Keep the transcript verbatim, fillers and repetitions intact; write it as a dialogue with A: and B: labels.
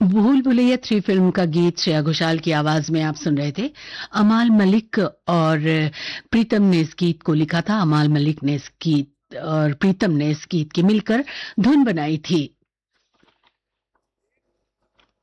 A: भूल Bhulaiyaa three film का गीत श्रेया घोषाल की आवाज में आप सुन रहे थे। अमाल मलिक और प्रीतम ने इस गीत को लिखा था। अमाल मलिक ने इस गीत और प्रीतम ने इस गीत की मिलकर धुन बनाई थी।